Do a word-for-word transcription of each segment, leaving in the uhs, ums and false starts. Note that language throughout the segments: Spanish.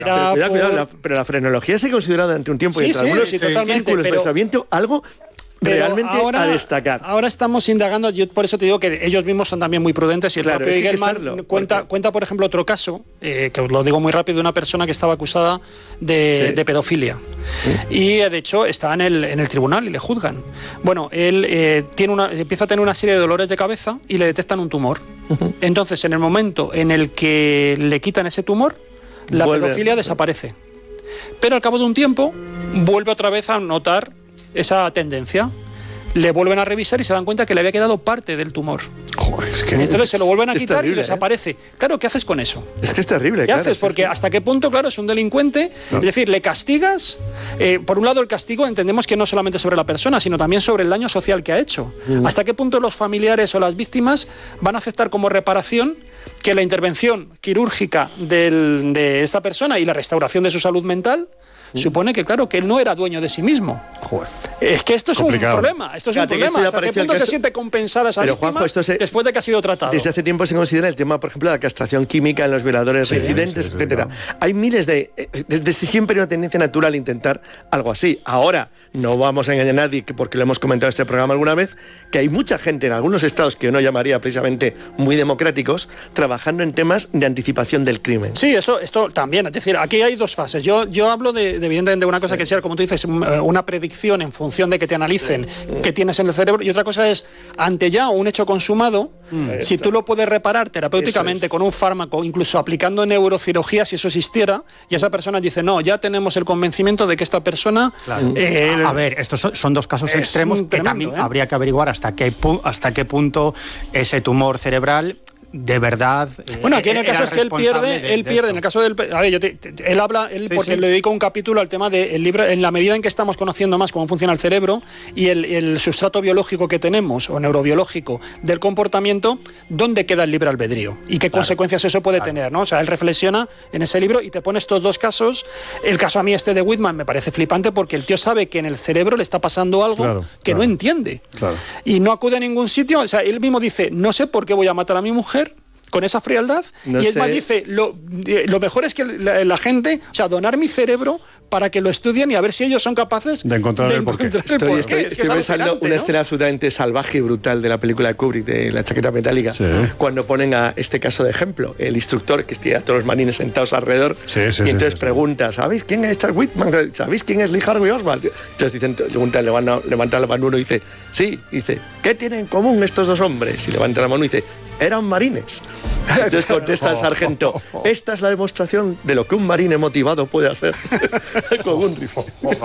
Pero, cuidado, cuidado, la, pero la frenología se ha considerado durante un tiempo sí, y entre sí, algunos sí, totalmente, círculos de pero, pensamiento algo realmente ahora, a destacar. Ahora estamos indagando, yo por eso te digo que ellos mismos son también muy prudentes y el claro, propio es que Igelman serlo, cuenta, porque... cuenta, por ejemplo, otro caso, eh, que os lo digo muy rápido, de una persona que estaba acusada de, sí. de pedofilia. ¿Sí? Y de hecho está en el, en el tribunal y le juzgan. Bueno, él eh, tiene una, empieza a tener una serie de dolores de cabeza y le detectan un tumor. Uh-huh. Entonces, en el momento en el que le quitan ese tumor, la Vuelve. pedofilia desaparece. Pero al cabo de un tiempo vuelve otra vez a notar esa tendencia. Le vuelven a revisar y se dan cuenta que le había quedado parte del tumor. Joder, es que entonces se lo vuelven a es quitar terrible, y desaparece. ¿eh? Claro, ¿qué haces con eso? Es que es terrible. ¿Qué claro, haces? sí, Porque sí. hasta qué punto, claro, es un delincuente. No. Es decir, le castigas. Eh, por un lado, el castigo entendemos que no solamente sobre la persona, sino también sobre el daño social que ha hecho. Mm. ¿Hasta qué punto los familiares o las víctimas van a aceptar como reparación que la intervención quirúrgica del, de esta persona y la restauración de su salud mental supone que, claro, que él no era dueño de sí mismo? Joder. Es que esto es complicado. un problema. Esto es Fíjate, un problema. ¿Hasta qué punto se siente compensada esa Pero, víctima Juanjo, esto se... después de que ha sido tratado? Desde hace tiempo se considera el tema, por ejemplo, de la castración química en los violadores sí, reincidentes, sí, sí, etcétera. No. Hay miles de... Desde siempre hay una tendencia natural a intentar algo así. Ahora, no vamos a engañar a nadie, porque lo hemos comentado en este programa alguna vez, que hay mucha gente en algunos estados que yo no llamaría precisamente muy democráticos, trabajando en temas de anticipación del crimen. Sí, eso, esto también. Es decir, aquí hay dos fases. Yo, yo hablo de, de, evidentemente, de una cosa sí. que sea, como tú dices, una predicción en función de que te analicen sí. qué tienes en el cerebro, y otra cosa es, ante ya un hecho consumado, mm. si tú lo puedes reparar terapéuticamente es. con un fármaco, incluso aplicando neurocirugía, si eso existiera, y esa persona dice, no, ya tenemos el convencimiento de que esta persona... Claro. Eh, a, a ver, estos son, son dos casos extremos que tremendo, también ¿eh? habría que averiguar hasta qué, hasta qué punto ese tumor cerebral... de verdad. Bueno, aquí en el caso es que él pierde, de, él de pierde, esto. en el caso del, a ver, yo te, te, él habla, él sí, porque sí. le dedico un capítulo al tema del libro, en la medida en que estamos conociendo más cómo funciona el cerebro y el, el sustrato biológico que tenemos o neurobiológico del comportamiento, ¿dónde queda el libre albedrío? Y qué claro. consecuencias eso puede claro. tener, ¿no? O sea, él reflexiona en ese libro y te pone estos dos casos. El caso a mí este de Whitman me parece flipante porque el tío sabe que en el cerebro le está pasando algo claro, que claro. no entiende. Claro. Y no acude a ningún sitio, o sea, él mismo dice, no sé por qué voy a matar a mi mujer, con esa frialdad, no y es más, dice, lo, lo mejor es que la, la gente, o sea, donar mi cerebro para que lo estudien y a ver si ellos son capaces de encontrar de el porqué. Estoy, estoy, es que estoy es pensando una ¿no? escena absolutamente salvaje y brutal de la película de Kubrick, de La chaqueta metálica, sí. cuando ponen a este caso de ejemplo, el instructor que tiene a todos los marines sentados alrededor, sí, sí, y entonces sí, sí, pregunta, ¿sabéis quién es Charles Whitman? ¿Sabéis quién es Lee Harvey Oswald? Entonces dicen, pregunta, levanta, levanta la mano uno y dice, sí, y dice, ¿qué tienen en común estos dos hombres? Y levanta la mano y dice, eran marines. Entonces contesta el sargento, esta es la demostración de lo que un marine motivado puede hacer con un rifle.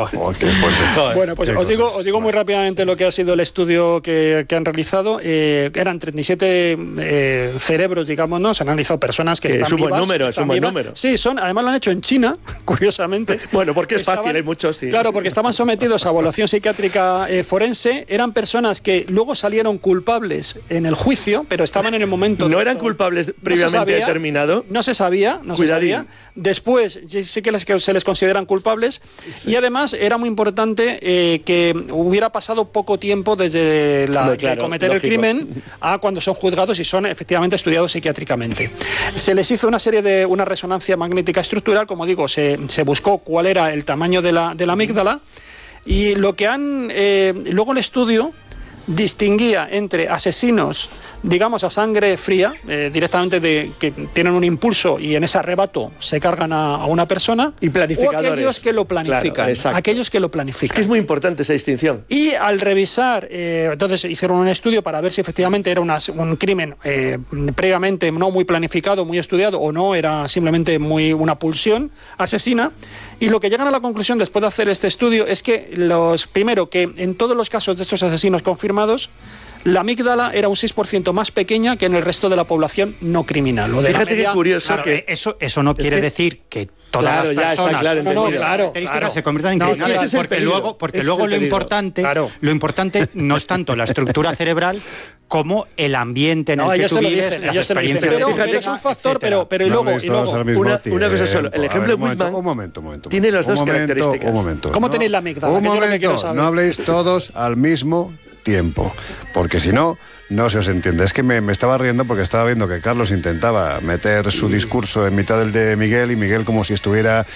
Bueno, pues os digo, os digo muy rápidamente lo que ha sido el estudio que, que han realizado. Eh, eran treinta y siete eh, cerebros, digamos, ¿no? Se han analizado personas que, que están es un buen vivas, número, es un buen vivas. número. Sí, son, además lo han hecho en China, curiosamente. Bueno, porque es estaban, fácil, hay muchos. Sí. Claro, porque estaban sometidos a evaluación psiquiátrica eh, forense. Eran personas que luego salieron culpables en el juicio, pero estaban en el momento... No eran culpables previamente no determinado. No se sabía, no se sabía. Después sí que, les, que se les consideran culpables sí. y además era muy importante eh, que hubiera pasado poco tiempo desde la, no, claro, de cometer lógico. el crimen a cuando son juzgados y son efectivamente estudiados psiquiátricamente. Se les hizo una serie de una resonancia magnética estructural, como digo, se, se buscó cuál era el tamaño de la, de la amígdala y lo que han eh, luego el estudio distinguía entre asesinos, digamos, a sangre fría, eh, directamente de que tienen un impulso y en ese arrebato se cargan a, a una persona, y planificadores. O aquellos que lo planifican. Claro, aquellos que lo planifican. Es que es muy importante esa distinción. Y al revisar, eh, entonces hicieron un estudio para ver si efectivamente era una, un crimen eh, previamente no muy planificado, muy estudiado, o no, era simplemente muy una pulsión asesina. Y lo que llegan a la conclusión después de hacer este estudio es que, los primero, que en todos los casos de estos asesinos confirmados, la amígdala era un seis por ciento más pequeña que en el resto de la población no criminal. O de Fíjate media... qué curioso claro, que... Eso, eso no quiere que... decir que todas claro, las personas ya, claro, no, no, claro, claro. se conviertan en criminales, no, es porque luego, porque luego lo importante, claro. lo importante no es tanto la estructura cerebral como el ambiente en no, el que tú vives, dicen, las experiencias. Pero, pero es un factor, pero, pero y luego, no y luego una, una cosa solo, el ejemplo de Whitman un momento, un momento, tiene las dos momento, características. Un momento, ¿Cómo no, tenéis la amígdala? Un momento, no habléis todos al mismo tiempo, porque si no, no se os entiende. Es que me, me estaba riendo porque estaba viendo que Carlos intentaba meter su discurso en mitad del de Miguel y Miguel como si estuviera